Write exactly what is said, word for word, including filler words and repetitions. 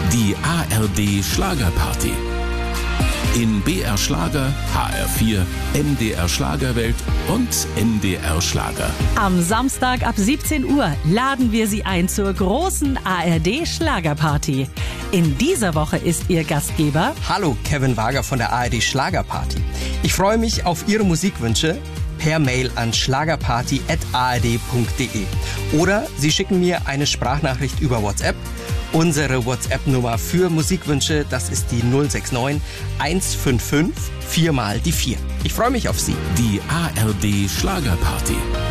Die A R D Schlagerparty. In B R Schlager, H R vier, M D R Schlagerwelt und M D R Schlager. Am Samstag ab siebzehn Uhr laden wir Sie ein zur großen A R D Schlagerparty. In dieser Woche ist Ihr Gastgeber... Hallo, Kevin Wager von der A R D Schlagerparty. Ich freue mich auf Ihre Musikwünsche per Mail an schlagerparty at a r d punkt d e. Oder Sie schicken mir eine Sprachnachricht über WhatsApp. Unsere WhatsApp-Nummer für Musikwünsche, das ist die null sechs neun eins fünf fünf vier mal die vier. Ich freue mich auf Sie. Die A R D Schlagerparty.